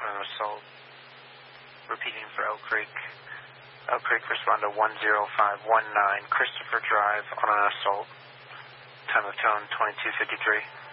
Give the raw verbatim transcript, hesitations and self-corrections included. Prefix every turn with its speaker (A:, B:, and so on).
A: on an assault. Repeating for Elk Creek. Elk Creek, respond to one zero five one nine Christopher Drive on an assault. Time of tone twenty-two fifty-three.